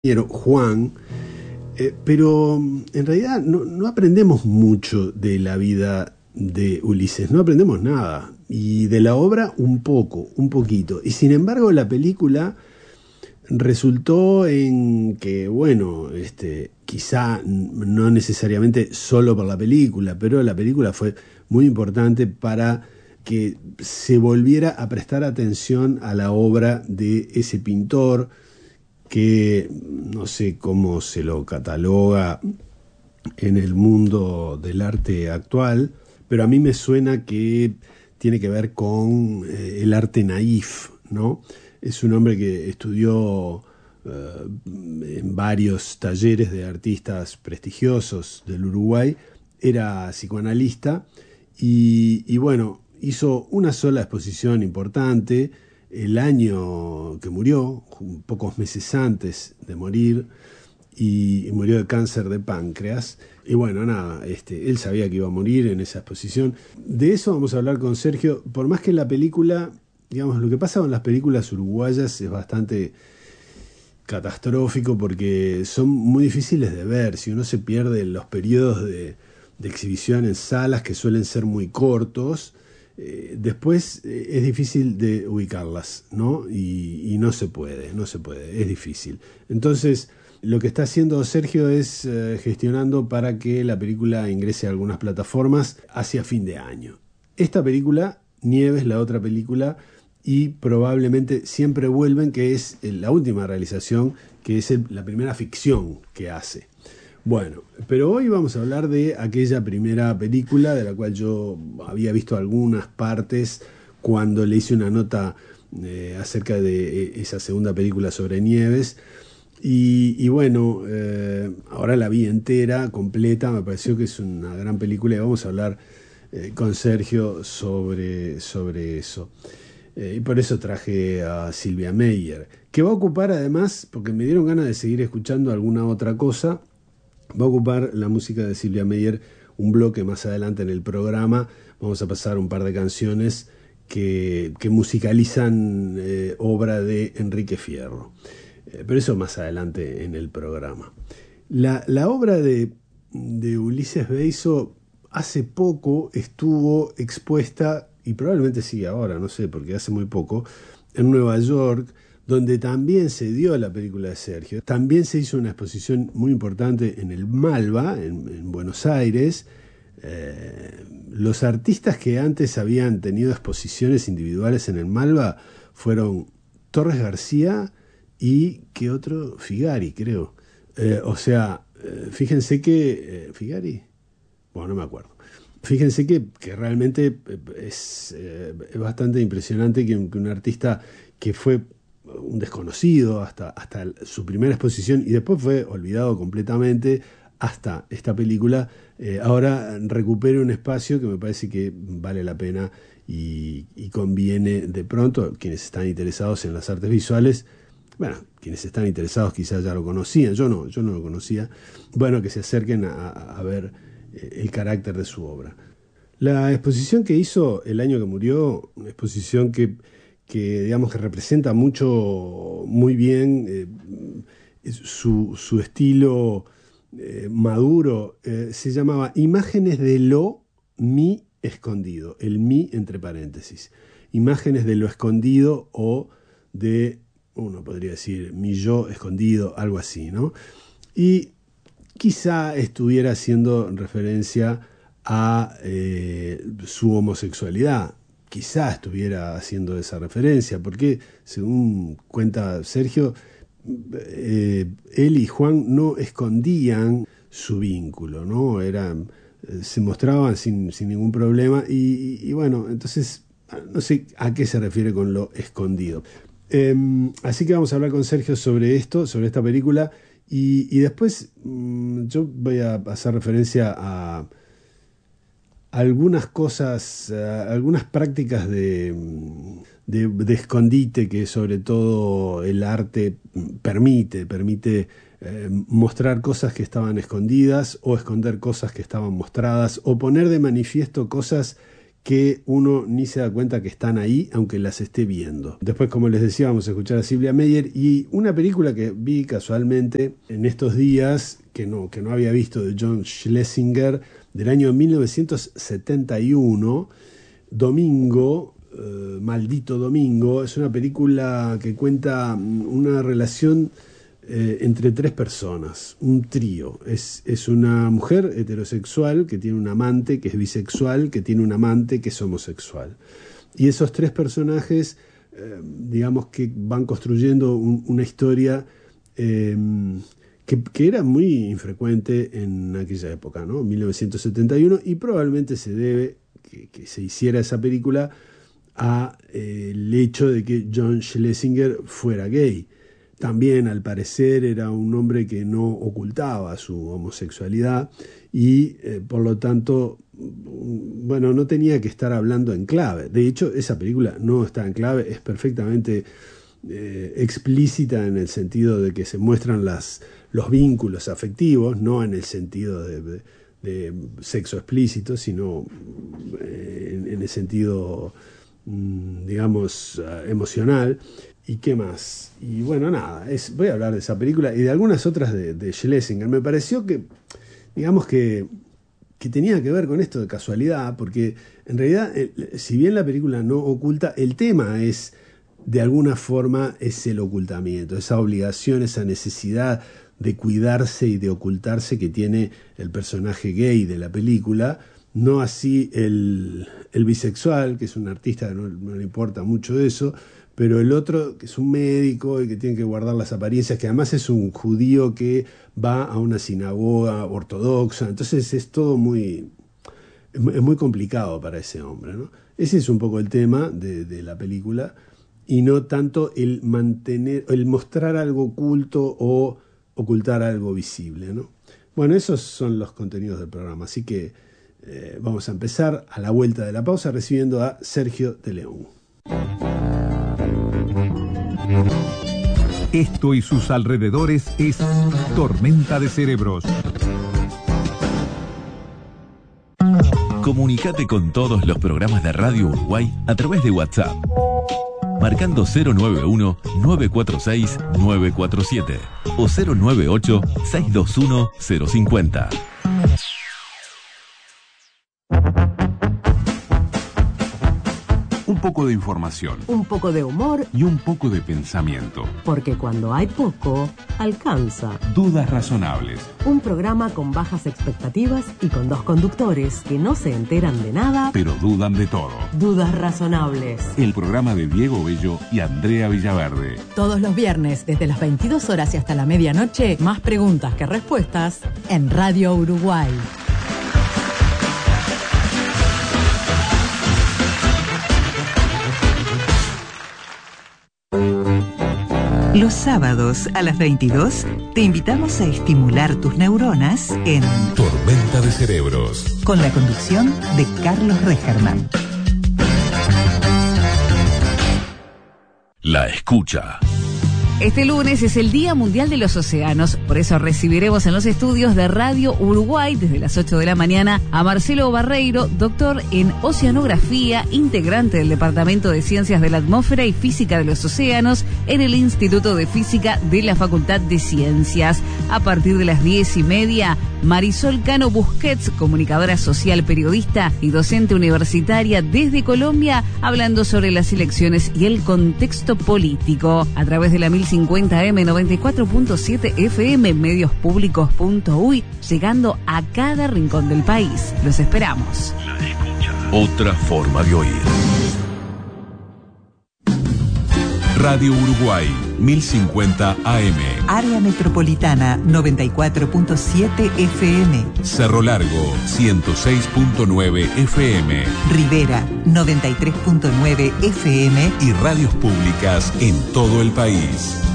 Juan, pero en realidad no aprendemos mucho de la vida de Ulises, no aprendemos nada, y de la obra un poquito, y sin embargo la película resultó en que, bueno, quizá no necesariamente solo por la película, pero la película fue muy importante para que se volviera a prestar atención a la obra de ese pintor que no sé cómo se lo cataloga en el mundo del arte actual, pero a mí me suena que tiene que ver con el arte naif, ¿no? Es un hombre que estudió en varios talleres de artistas prestigiosos del Uruguay, era psicoanalista y bueno, hizo una sola exposición importante el año que murió, pocos meses antes de morir, y murió de cáncer de páncreas. Y bueno, nada, él sabía que iba a morir en esa exposición. De eso vamos a hablar con Sergio, por más que la película, digamos, lo que pasa con las películas uruguayas es bastante catastrófico porque son muy difíciles de ver. Si uno se pierde en los periodos de exhibición en salas que suelen ser muy cortos, después es difícil de ubicarlas, ¿no? Y no se puede, es difícil. Entonces, lo que está haciendo Sergio es gestionando para que la película ingrese a algunas plataformas hacia fin de año. Esta película, Nieves, la otra película, y probablemente Siempre Vuelven, que es la última realización, que es la primera ficción que hace. Bueno, pero hoy vamos a hablar de aquella primera película de la cual yo había visto algunas partes cuando le hice una nota acerca de esa segunda película sobre Nieves. Y bueno, ahora la vi entera, completa, me pareció que es una gran película y vamos a hablar con Sergio sobre eso. Y por eso traje a Silvia Meyer, que va a ocupar además, porque me dieron ganas de seguir escuchando alguna otra cosa, va a ocupar la música de Silvia Meyer un bloque más adelante en el programa. Vamos a pasar un par de canciones que musicalizan obra de Enrique Fierro. Pero eso más adelante en el programa. La obra de Ulises Beizo hace poco estuvo expuesta, y probablemente sigue ahora, no sé, porque hace muy poco, en Nueva York, donde también se dio la película de Sergio. También se hizo una exposición muy importante en el Malva, en Buenos Aires. Los artistas que antes habían tenido exposiciones individuales en el Malva fueron Torres García y ¿qué otro? Figari, creo. Fíjense que... ¿Figari? Bueno, no me acuerdo. Fíjense que realmente es bastante impresionante que un artista que fue un desconocido hasta su primera exposición y después fue olvidado completamente hasta esta película, ahora recupere un espacio que me parece que vale la pena y conviene de pronto. Quienes están interesados en las artes visuales, bueno, quienes están interesados quizás ya lo conocían, yo no lo conocía, bueno, que se acerquen a ver el carácter de su obra. La exposición que hizo el año que murió, una exposición que digamos que representa muy bien su estilo maduro, se llamaba Imágenes de lo mi escondido, el mi entre paréntesis, imágenes de lo escondido o de, uno podría decir, mi yo escondido, algo así, ¿no? Y quizá estuviera haciendo referencia a su homosexualidad. Quizá estuviera haciendo esa referencia, porque según cuenta Sergio, él y Juan no escondían su vínculo, ¿no? Se mostraban sin ningún problema y bueno, entonces no sé a qué se refiere con lo escondido. Así que vamos a hablar con Sergio sobre esto, sobre esta película, y después yo voy a hacer referencia a algunas cosas, algunas prácticas de escondite que sobre todo el arte permite mostrar cosas que estaban escondidas o esconder cosas que estaban mostradas o poner de manifiesto cosas que uno ni se da cuenta que están ahí, aunque las esté viendo. Después, como les decía, vamos a escuchar a Silvia Meyer y una película que vi casualmente en estos días, que no había visto, de John Schlesinger, del año 1971, Domingo, Maldito Domingo. Es una película que cuenta una relación entre tres personas, un trío. Es una mujer heterosexual que tiene un amante que es bisexual, que tiene un amante que es homosexual. Y esos tres personajes, digamos que van construyendo una historia que era muy infrecuente en aquella época, ¿no? 1971, y probablemente se debe que se hiciera esa película a el hecho de que John Schlesinger fuera gay. También, al parecer, era un hombre que no ocultaba su homosexualidad y, por lo tanto, bueno, no tenía que estar hablando en clave. De hecho, esa película no está en clave, es perfectamente explícita en el sentido de que se muestran los vínculos afectivos, no en el sentido de sexo explícito, sino en el sentido, digamos, emocional. ¿Y qué más? Y bueno, nada, voy a hablar de esa película y de algunas otras de Schlesinger. Me pareció que, digamos que tenía que ver con esto de casualidad, porque en realidad, si bien la película no oculta, el tema es, de alguna forma, es el ocultamiento, esa obligación, esa necesidad de cuidarse y de ocultarse que tiene el personaje gay de la película. No así el bisexual, que es un artista que no le importa mucho eso, pero el otro, que es un médico y que tiene que guardar las apariencias, que además es un judío que va a una sinagoga ortodoxa. Entonces es todo muy complicado para ese hombre, ¿no? Ese es un poco el tema de la película, y no tanto el mostrar algo oculto o ocultar algo visible, ¿no? Bueno, esos son los contenidos del programa, así que vamos a empezar a la vuelta de la pausa recibiendo a Sergio de León. Esto y sus alrededores es Tormenta de Cerebros. Comunicate con todos los programas de Radio Uruguay a través de WhatsApp, marcando 091-946-947 o 098-621-050. Un poco de información, un poco de humor y un poco de pensamiento. Porque cuando hay poco, alcanza. Dudas razonables. Un programa con bajas expectativas y con dos conductores que no se enteran de nada, pero dudan de todo. Dudas razonables. El programa de Diego Bello y Andrea Villaverde. Todos los viernes, desde las 22 horas y hasta la medianoche, más preguntas que respuestas en Radio Uruguay. Los sábados a las 22 te invitamos a estimular tus neuronas en Tormenta de Cerebros, con la conducción de Carlos Regerman. La escucha. Este lunes es el Día Mundial de los Océanos, por eso recibiremos en los estudios de Radio Uruguay desde las 8 de la mañana a Marcelo Barreiro, doctor en Oceanografía, integrante del Departamento de Ciencias de la Atmósfera y Física de los Océanos en el Instituto de Física de la Facultad de Ciencias. A partir de las 10:30, Marisol Cano Busquets, comunicadora social, periodista y docente universitaria desde Colombia, hablando sobre las elecciones y el contexto político. A través de la 1050M 94.7 FM, mediospublicos.uy, llegando a cada rincón del país. Los esperamos. La escucha. Otra forma de oír. Radio Uruguay, 1050 AM. Área Metropolitana, 94.7 FM. Cerro Largo, 106.9 FM. Rivera, 93.9 FM. Y radios públicas en todo el país.